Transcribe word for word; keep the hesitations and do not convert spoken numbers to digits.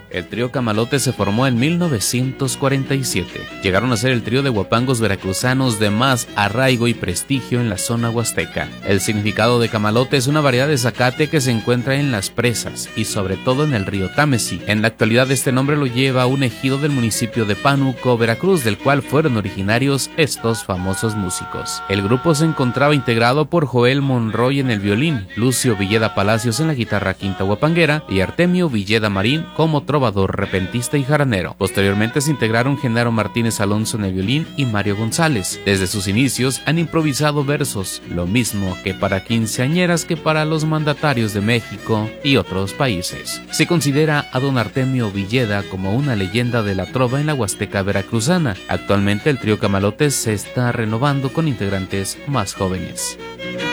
El trío Camalotes se formó en mil novecientos cuarenta y siete. Llegaron a ser el trío de huapangos veracruzanos de más arraigo y prestigio en la zona huasteca. El significado de camalote es una variedad de zacate que se encuentra en las presas y sobre todo en el río Támesis. En la actualidad este nombre lo lleva un ejido del municipio de Pánuco, Veracruz, del cual fueron originarios estos famosos músicos. El grupo se encontraba integrado por Joel Monroy en el violín, Lucio Villeda Palacios en la guitarra quinta huapanguera y Artemio Villeda Marín como trovador, repentista y jaranero. Posteriormente se integraron Genaro Martínez Alonso en el violín y Mario González. Desde sus inicios han improvisado versos, lo mismo que para quinceañeras que para los mandatarios de México y otros países. Se considera a don Artemio Villeda como una leyenda de la trova en la Huasteca veracruzana. Actualmente el trío Camalotes se está renovando con integrantes más jóvenes.